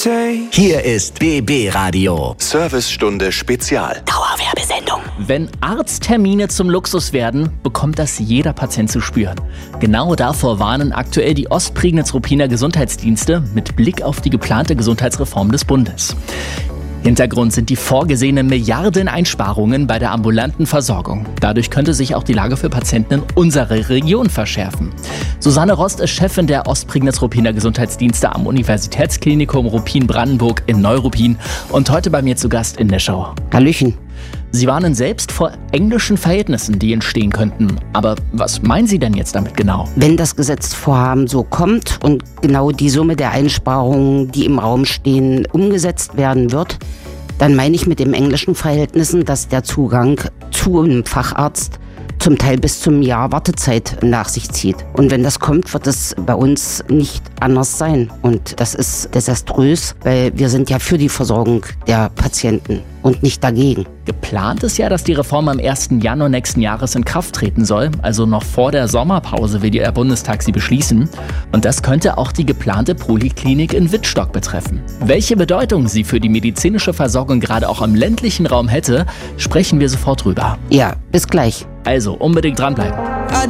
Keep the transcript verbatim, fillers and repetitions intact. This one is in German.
Hier ist B B Radio. Servicestunde Spezial. Dauerwerbesendung. Wenn Arzttermine zum Luxus werden, bekommt das jeder Patient zu spüren. Genau davor warnen aktuell die Ostprignitz-Ruppiner Gesundheitsdienste mit Blick auf die geplante Gesundheitsreform des Bundes. Hintergrund sind die vorgesehenen Milliardeneinsparungen bei der ambulanten Versorgung. Dadurch könnte sich auch die Lage für Patienten in unserer Region verschärfen. Susanne Rost ist Chefin der Ostprignitz-Ruppiner Gesundheitsdienste am Universitätsklinikum Ruppin-Brandenburg in Neuruppin und heute bei mir zu Gast in der Show. Hallöchen. Sie warnen selbst vor englischen Verhältnissen, die entstehen könnten. Aber was meinen Sie denn jetzt damit genau? Wenn das Gesetzvorhaben so kommt und genau die Summe der Einsparungen, die im Raum stehen, umgesetzt werden wird, dann meine ich mit den englischen Verhältnissen, dass der Zugang zu einem Facharzt zum Teil bis zum Jahr Wartezeit nach sich zieht. Und wenn das kommt, wird es bei uns nicht anders sein. Und das ist desaströs, weil wir sind ja für die Versorgung der Patienten und nicht dagegen. Geplant ist ja, dass die Reform am ersten Januar nächsten Jahres in Kraft treten soll. Also noch vor der Sommerpause will der Bundestag sie beschließen. Und das könnte auch die geplante Poliklinik in Wittstock betreffen. Welche Bedeutung sie für die medizinische Versorgung gerade auch im ländlichen Raum hätte, sprechen wir sofort drüber. Ja, bis gleich. Also unbedingt dranbleiben.